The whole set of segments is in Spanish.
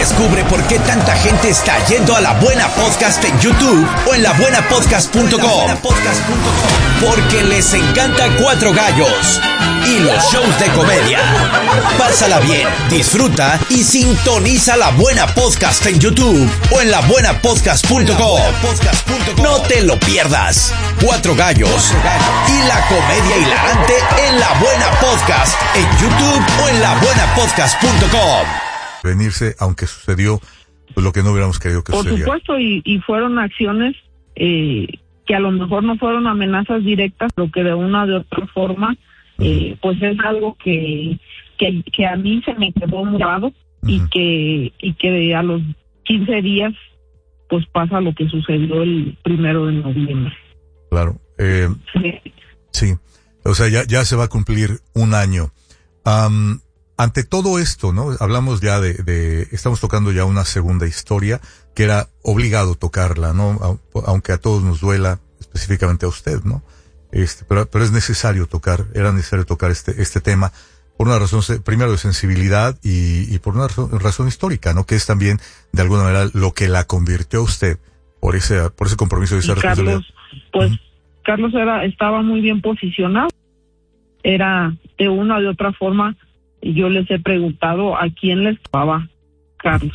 Descubre por qué tanta gente está yendo a La Buena Podcast en YouTube o en labuenapodcast.com. Porque les encanta Cuatro Gallos y los shows de comedia. Pásala bien, disfruta y sintoniza La Buena Podcast en YouTube o en labuenapodcast.com. No te lo pierdas. Cuatro Gallos y la comedia hilarante en La Buena Podcast en YouTube o en labuenapodcast.com. Venirse, aunque sucedió pues, lo que no hubiéramos querido que sucediera. Por supuesto, y fueron acciones que a lo mejor no fueron amenazas directas, pero que de una o de otra forma, pues es algo que a mí se me quedó muy grabado y que a los 15 días pues pasa lo que sucedió el 1 de noviembre. Claro. Sí. O sea, ya se va a cumplir un año. Ante todo esto, ¿no? Hablamos ya estamos tocando ya una segunda historia que era obligado tocarla, ¿no? Aunque a todos nos duela, específicamente a usted, ¿no? Pero es necesario era necesario tocar este tema por una razón, primero de sensibilidad y por una razón histórica, ¿no? Que es también, de alguna manera, lo que la convirtió a usted por ese compromiso y esa responsabilidad. Carlos estaba muy bien posicionado. Era de una o de otra forma. Yo les he preguntado a quién les tocaba Carlos.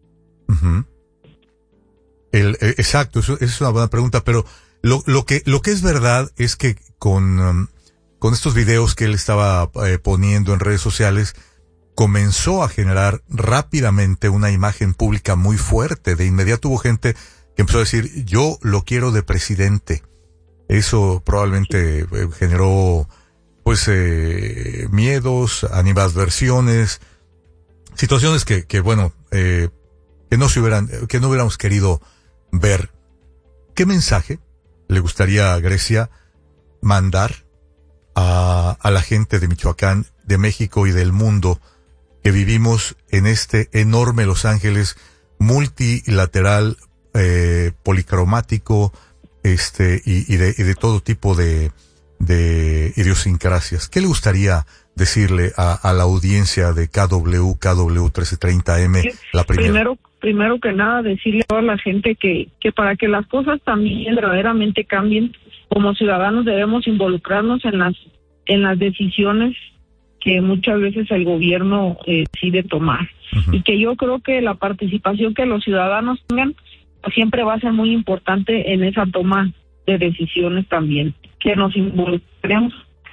Exacto, eso es una buena pregunta, pero lo que es verdad es que con estos videos que él estaba poniendo en redes sociales, comenzó a generar rápidamente una imagen pública muy fuerte. De inmediato hubo gente que empezó a decir, yo lo quiero de presidente. Eso probablemente generó pues miedos, animadversiones, situaciones que no hubiéramos querido ver. ¿Qué mensaje le gustaría a Grecia mandar a la gente de Michoacán, de México y del mundo que vivimos en este enorme Los Ángeles multilateral, policromático, y de todo tipo de idiosincrasias? ¿Qué le gustaría decirle a la audiencia de KW 1330M, la primera? Primero que nada, decirle a toda la gente que para que las cosas también verdaderamente cambien, como ciudadanos debemos involucrarnos en las decisiones que muchas veces el gobierno decide tomar. Y que yo creo que la participación que los ciudadanos tengan siempre va a ser muy importante en esa toma de decisiones también. Que nos involucremos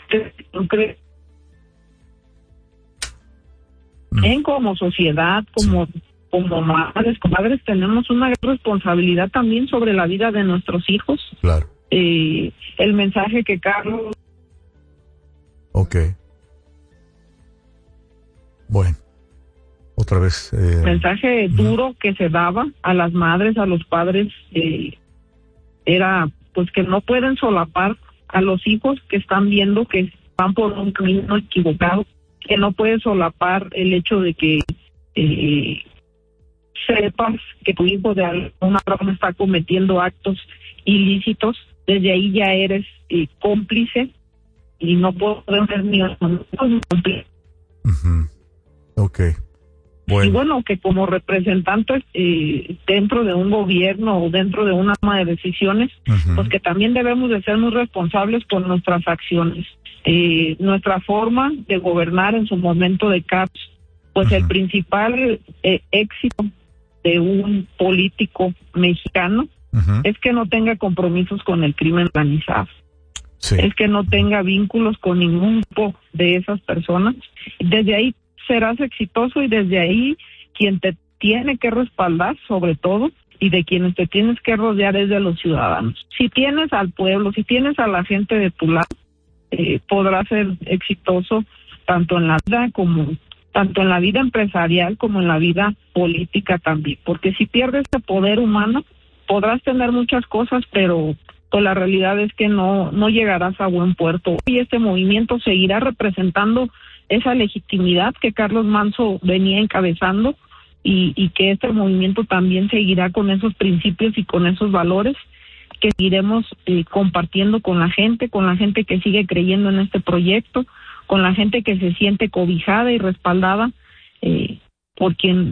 como sociedad, como madres, comadres, tenemos una gran responsabilidad también sobre la vida de nuestros hijos. Claro. El mensaje que Carlos... Okay. Bueno, otra vez... mensaje duro que se daba a las madres, a los padres, era pues que no pueden solapar a los hijos que están viendo que van por un camino equivocado, que no pueden solapar el hecho de que sepas que tu hijo de alguna forma está cometiendo actos ilícitos. Desde ahí ya eres cómplice y no podemos ser ni cómplices. Okay. Bueno. Y bueno, que como representantes dentro de un gobierno o dentro de una toma de decisiones, pues que también debemos de ser muy responsables por nuestras acciones. Nuestra forma de gobernar en su momento de Carlos, pues el principal éxito de un político mexicano es que no tenga compromisos con el crimen organizado. Sí. Es que no tenga vínculos con ningún grupo de esas personas. Desde ahí serás exitoso y desde ahí quien te tiene que respaldar sobre todo y de quienes te tienes que rodear es de los ciudadanos. Si tienes al pueblo, si tienes a la gente de tu lado, podrás ser exitoso tanto en la vida empresarial como en la vida política también, porque si pierdes ese poder humano podrás tener muchas cosas, pero pues la realidad es que no llegarás a buen puerto. Y este movimiento seguirá representando esa legitimidad que Carlos Manzo venía encabezando y que este movimiento también seguirá con esos principios y con esos valores que seguiremos compartiendo con la gente que sigue creyendo en este proyecto, con la gente que se siente cobijada y respaldada por quien